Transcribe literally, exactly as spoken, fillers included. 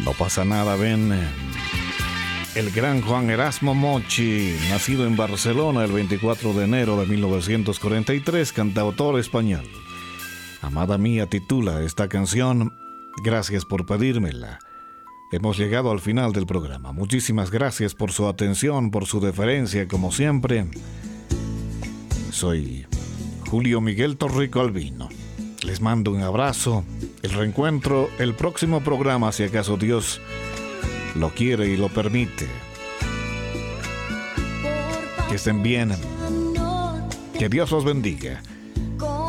No pasa nada, ven. El gran Juan Erasmo Mochi, nacido en Barcelona el veinticuatro de enero de mil novecientos cuarenta y tres, cantautor español. Amada mía titula esta canción. Gracias por pedírmela. Hemos llegado al final del programa. Muchísimas gracias por su atención, por su deferencia, como siempre. Soy Julio Miguel Torrico Albino. Les mando un abrazo. El reencuentro, el próximo programa, si acaso Dios lo quiere y lo permite. Que estén bien. Que Dios los bendiga.